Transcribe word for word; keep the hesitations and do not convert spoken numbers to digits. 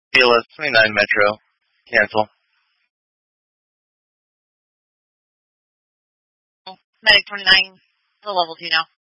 B L S twenty-nine Metro. Cancel. Medic twenty-nine, the level two now.